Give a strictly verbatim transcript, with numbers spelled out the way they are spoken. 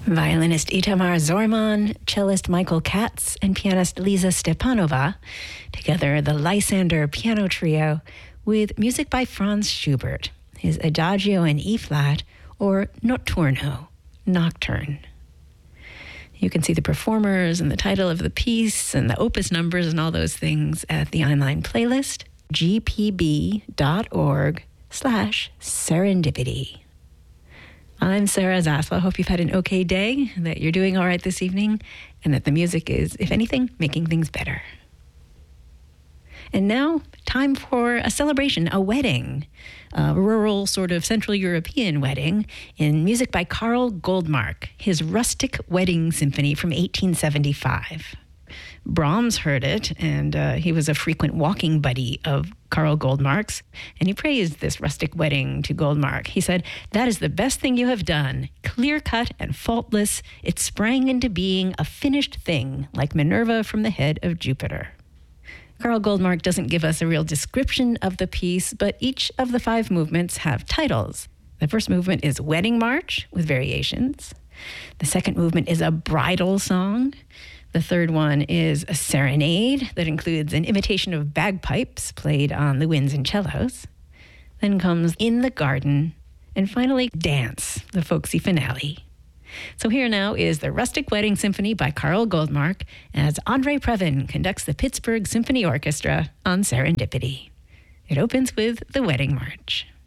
Violinist Itamar Zorman, cellist Michael Katz, and pianist Lisa Stepanova, together the Lysander Piano Trio, with music by Franz Schubert, his Adagio in E-flat, or Notturno, Nocturne. You can see the performers and the title of the piece and the opus numbers and all those things at the online playlist, gpb.org slash serendipity. I'm Sarah Zasla. Hope you've had an okay day, that you're doing all right this evening, and that the music is, if anything, making things better. And now, time for a celebration, a wedding, a rural sort of Central European wedding in music by Karl Goldmark, his Rustic Wedding Symphony from eighteen seventy-five. Brahms heard it, and uh, he was a frequent walking buddy of Karl Goldmark's, and he praised this rustic wedding to Goldmark. He said, "That is the best thing you have done. Clear-cut and faultless, it sprang into being a finished thing, like Minerva from the head of Jupiter." Karl Goldmark doesn't give us a real description of the piece, but each of the five movements have titles. The first movement is Wedding March with variations. The second movement is a bridal song. The third one is a serenade that includes an imitation of bagpipes played on the winds and cellos. Then comes In the Garden, and finally Dance, the folksy finale. So here now is the Rustic Wedding Symphony by Karl Goldmark as Andre Previn conducts the Pittsburgh Symphony Orchestra on Serendipity. It opens with the Wedding March.